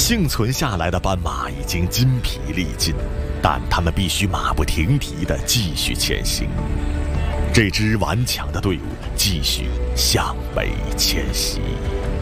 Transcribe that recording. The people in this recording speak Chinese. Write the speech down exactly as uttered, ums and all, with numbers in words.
幸存下来的斑马已经筋疲力尽，但他们必须马不停蹄地继续前行。这支顽强的队伍继续向北迁徙。